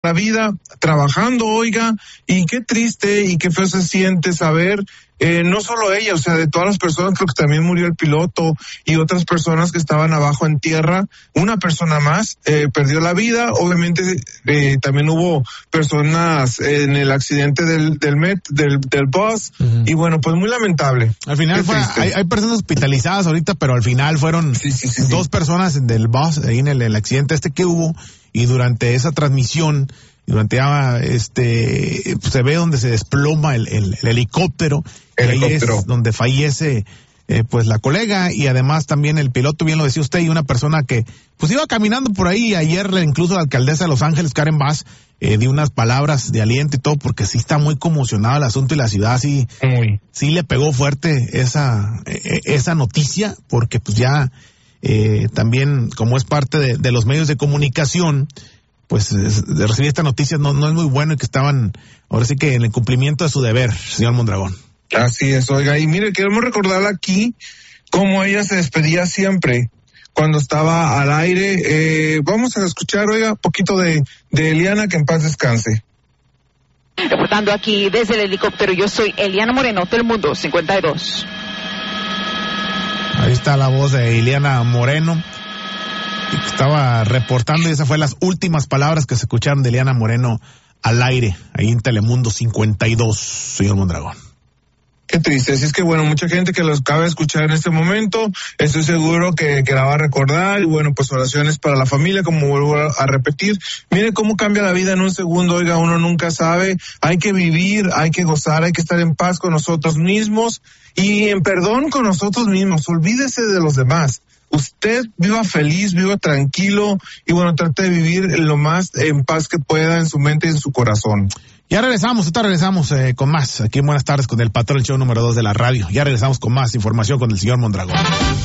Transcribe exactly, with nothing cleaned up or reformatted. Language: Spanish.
la vida trabajando, oiga, y qué triste y qué feo se siente saber, eh, no solo ella, o sea, de todas las personas, creo que también murió el piloto y otras personas que estaban abajo en tierra, una persona más eh, perdió la vida, obviamente eh, también hubo personas en el accidente del del Met, del, del bus, uh-huh. Y bueno, pues muy lamentable. Al final fue, hay, hay personas hospitalizadas ahorita, pero al final fueron sí, sí, sí, dos sí. personas del bus, ahí en el, el accidente este que hubo, y durante esa transmisión, durante este se ve donde se desploma el, el, el helicóptero, el ahí helicóptero. Es donde fallece eh, pues la colega, y además también el piloto, bien lo decía usted, y una persona que pues iba caminando por ahí. Ayer incluso la alcaldesa de Los Ángeles, Karen Bass, eh, dio unas palabras de aliento y todo, porque sí está muy conmocionado el asunto, y la ciudad sí, Uy. sí le pegó fuerte esa, eh, esa noticia, porque pues ya eh, también como es parte de, de los medios de comunicación, pues de recibir esta noticia no, no es muy bueno, y que estaban ahora sí que en el cumplimiento de su deber, señor Mondragón. Así es, oiga, y mire, queremos recordar aquí cómo ella se despedía siempre cuando estaba al aire. Eh, vamos a escuchar, oiga, un poquito de, de Eliana, que en paz descanse. Reportando aquí desde el helicóptero, yo soy Eliana Moreno, Telemundo cincuenta y dos. Ahí está la voz de Eliana Moreno, que estaba reportando, y esas fueron las últimas palabras que se escucharon de Eliana Moreno al aire, ahí en Telemundo cincuenta y dos, señor Mondragón. Qué triste, así es que bueno, mucha gente que los acaba de escuchar en este momento, estoy seguro que, que la va a recordar, y bueno, pues oraciones para la familia, como vuelvo a repetir. Mire cómo cambia la vida en un segundo, oiga, uno nunca sabe, hay que vivir, hay que gozar, hay que estar en paz con nosotros mismos, y en perdón con nosotros mismos, olvídese de los demás. Usted viva feliz, viva tranquilo, y bueno, trate de vivir lo más en paz que pueda en su mente y en su corazón. Ya regresamos, ahorita regresamos eh, con más, aquí en Buenas Tardes con el Patrón, el show número dos de la radio. Ya regresamos con más información con el señor Mondragón.